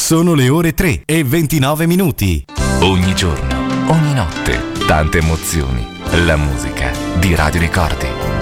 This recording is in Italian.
Sono le ore 3:29. Ogni giorno, ogni notte, tante emozioni. La musica di Radio Ricordi.